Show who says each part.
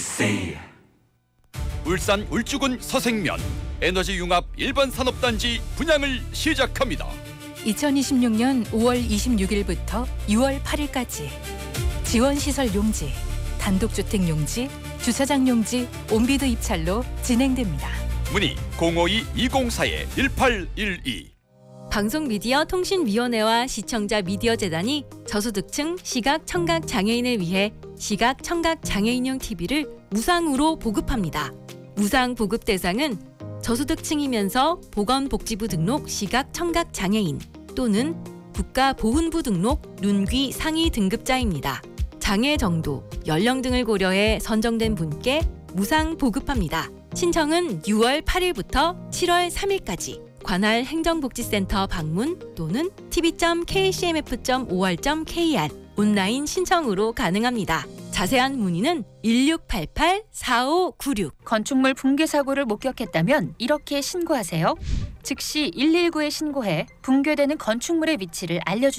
Speaker 1: say.
Speaker 2: 울산 울주군 서생면 에너지 융합 일반 산업단지 분양을 시작합니다.
Speaker 3: 2026년 5월 26일부터 6월 8일까지 지원시설 용지, 단독주택 용지, 주차장 용지, 온비드 입찰로 진행됩니다.
Speaker 2: 문의 052-204-1812.
Speaker 4: 방송미디어통신위원회와 시청자 미디어재단이 저소득층 시각 청각 장애인을 위해 시각 청각 장애인용 TV를 무상으로 보급합니다. 무상 보급 대상은 저소득층이면서 보건복지부 등록 시각 청각 장애인 또는 국가보훈부 등록 눈귀 상위 등급자입니다. 장애 정도, 연령 등을 고려해 선정된 분께 무상 보급합니다. 신청은 6월 8일부터 7월 3일까지 관할 행정복지센터 방문 또는 tv.kcmf.or.kr 온라인 신청으로 가능합니다. 자세한 문의는 1688-4596.
Speaker 5: 건축물 붕괴 사고를 목격했다면 이렇게 신고하세요. 즉시 119에 신고해 붕괴되는 건축물의 위치를 알려주세요.